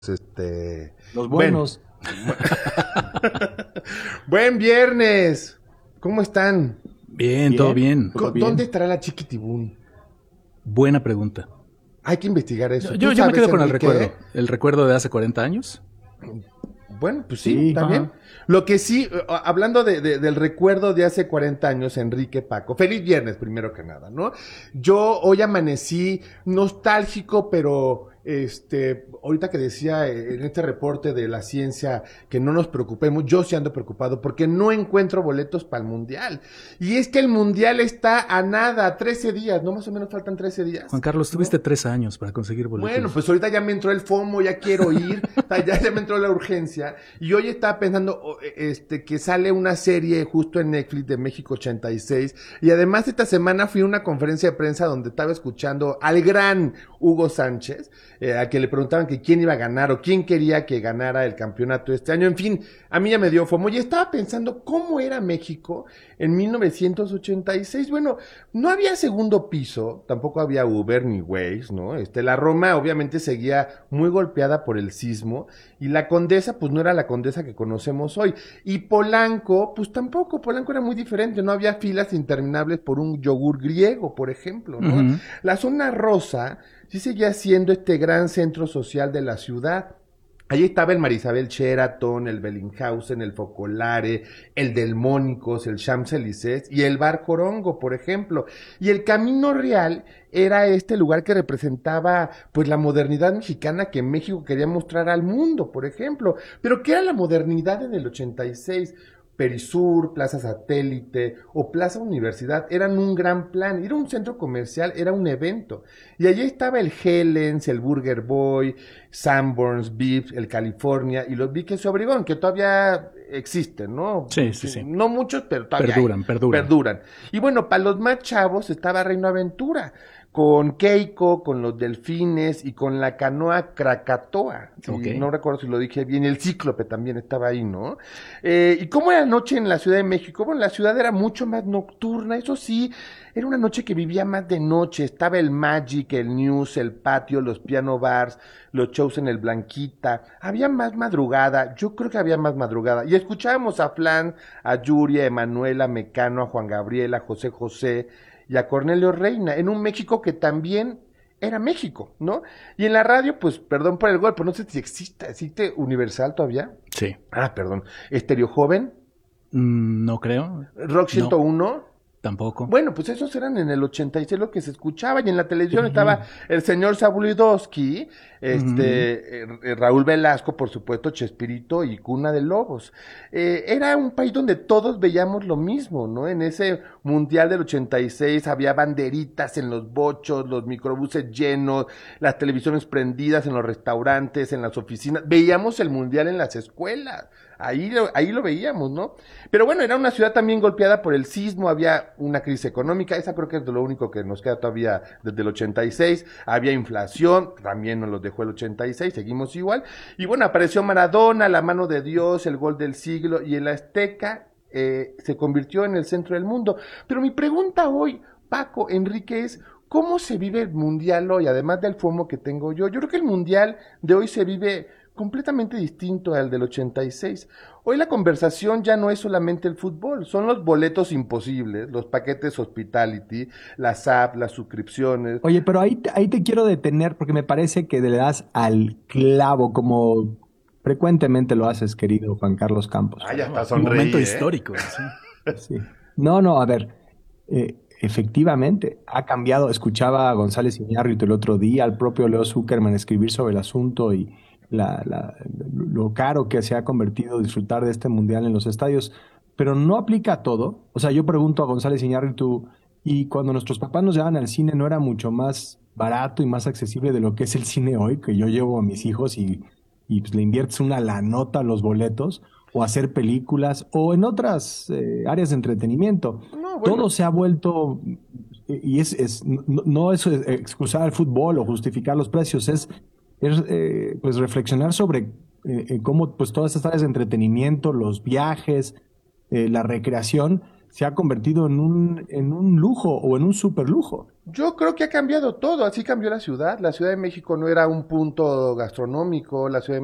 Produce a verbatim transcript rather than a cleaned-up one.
Este, Los buenos. Buen, buen viernes. ¿Cómo están? Bien, bien, todo bien. ¿Dónde bien? estará la Chiquitibún? Buena pregunta. Hay que investigar eso. Yo, yo me quedo con el recuerdo. El recuerdo de hace cuarenta años. Bueno, pues sí, sí también. Ajá. Lo que sí, hablando de, de, del recuerdo de hace cuarenta años, Enrique Paco, feliz viernes primero que nada, ¿no? Yo hoy amanecí nostálgico, pero este, ahorita que decía en este reporte de la ciencia que no nos preocupemos, yo sí ando preocupado porque no encuentro boletos para el Mundial. Y es que el Mundial está a nada, a trece días, ¿no? Más o menos faltan trece días. Juan Carlos, tuviste ¿no? tres años para conseguir boletos. Bueno, pues ahorita ya me entró el FOMO, ya quiero ir, ya, ya me entró la urgencia. Y hoy estaba pensando este, que sale una serie justo en Netflix de México ochenta y seis. Y además esta semana fui a una conferencia de prensa donde estaba escuchando al gran Hugo Sánchez, eh, a que le preguntaban que quién iba a ganar o quién quería que ganara el campeonato este año. En fin, a mí ya me dio FOMO y estaba pensando cómo era México en mil novecientos ochenta y seis. Bueno, no había segundo piso, tampoco había Uber ni Waze, ¿no? Este, la Roma obviamente seguía muy golpeada por el sismo y la Condesa pues no era la Condesa que conocemos hoy. Y Polanco, pues tampoco, Polanco era muy diferente, no había filas interminables por un yogur griego, por ejemplo, ¿no? Uh-huh. La zona rosa sí seguía siendo este gran centro social de la ciudad. Allí estaba el Marisabel Sheraton, el Bellinghausen, el Focolare, el Delmónicos, el Champs-Élysées y el Bar Corongo, por ejemplo. Y el Camino Real era este lugar que representaba pues la modernidad mexicana que México quería mostrar al mundo, por ejemplo. Pero ¿qué era la modernidad en el ochenta y seis? Perisur, Plaza Satélite o Plaza Universidad eran un gran plan, era un centro comercial, era un evento. Y allí estaba el Helens, el Burger Boy, Sanborns, Vips, el California y los Viques Obregón, que todavía existen, ¿no? Sí, sí, sí. No muchos, pero todavía perduran, hay, perduran. perduran. Y bueno, para los más chavos estaba Reino Aventura, con Keiko, con los delfines y con la canoa Krakatoa. ¿Sí? Okay. No recuerdo si lo dije bien, el Cíclope también estaba ahí, ¿no? Eh, ¿Y cómo era la noche en la Ciudad de México? Bueno, la ciudad era mucho más nocturna, eso sí, era una noche que vivía más de noche. Estaba el Magic, el News, el patio, los piano bars, los shows en el Blanquita. Había más madrugada, yo creo que había más madrugada. Y escuchábamos a Flan, a Yuri, a Emanuela, a Mecano, a Juan Gabriel, a José José y a Cornelio Reina, en un México que también era México, ¿no? Y en la radio, pues, perdón por el gol, pero no sé si existe, ¿existe Universal todavía? Sí. Ah, perdón. ¿Estéreo Joven? Mm, no creo. ¿Rock ciento uno? No. Tampoco. Bueno, pues esos eran en el ochenta y seis lo que se escuchaba, y en la televisión uh-huh. estaba el señor Zabulidowski, este, uh-huh. eh, Raúl Velasco, por supuesto, Chespirito y Cuna de Lobos. Eh, era un país donde todos veíamos lo mismo, ¿no? En ese Mundial del ochenta y seis había banderitas en los bochos, los microbuses llenos, las televisiones prendidas en los restaurantes, en las oficinas. Veíamos el Mundial en las escuelas. Ahí lo, ahí lo veíamos, ¿no? Pero bueno, era una ciudad también golpeada por el sismo, había una crisis económica, esa creo que es de lo único que nos queda todavía desde el ochenta y seis, había inflación, también nos lo dejó el ochenta y seis, seguimos igual, y bueno, apareció Maradona, la mano de Dios, el gol del siglo, y el Azteca eh, se convirtió en el centro del mundo. Pero mi pregunta hoy, Paco, Enrique, es, ¿cómo se vive el Mundial hoy, además del FOMO que tengo yo? Yo creo que el Mundial de hoy se vive completamente distinto al del ochenta y seis. Hoy la conversación ya no es solamente el fútbol, son los boletos imposibles, los paquetes hospitality, las apps, las suscripciones. Oye, pero ahí, ahí te quiero detener porque me parece que le das al clavo como frecuentemente lo haces, querido Juan Carlos Campos. Ah, ya está sonreí, un momento ¿eh? histórico. Sí. Sí. No, no, a ver, eh, efectivamente, ha cambiado. Escuchaba a González Iñárritu el otro día, al propio Leo Zuckerman escribir sobre el asunto y La, la, lo caro que se ha convertido disfrutar de este mundial en los estadios, pero no aplica a todo. O sea, yo pregunto a González Iñárritu, y cuando nuestros papás nos llevaban al cine, ¿no era mucho más barato y más accesible de lo que es el cine hoy? Que yo llevo a mis hijos y, y pues le inviertes una la nota a los boletos, o hacer películas, o en otras eh, áreas de entretenimiento. No, bueno. Todo se ha vuelto, y es, es no, no es excusar el fútbol o justificar los precios, es es eh, pues reflexionar sobre eh, cómo pues todas estas áreas de entretenimiento, los viajes, eh, la recreación se ha convertido en un, en un lujo o en un super lujo. Yo creo que ha cambiado todo, así cambió la ciudad. La Ciudad de México no era un punto gastronómico, la Ciudad de